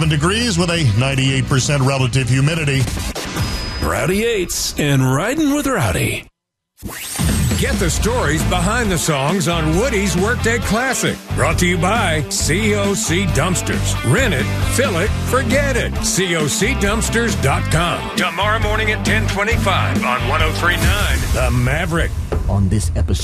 degrees with a 98% relative humidity. Rowdy Yates and Riding with Rowdy. Get the stories behind the songs on Woody's Workday Classic. Brought to you by COC Dumpsters. Rent it, fill it, forget it. COCDumpsters.com. Tomorrow morning at 10:25 on 103.9 The Maverick. On this episode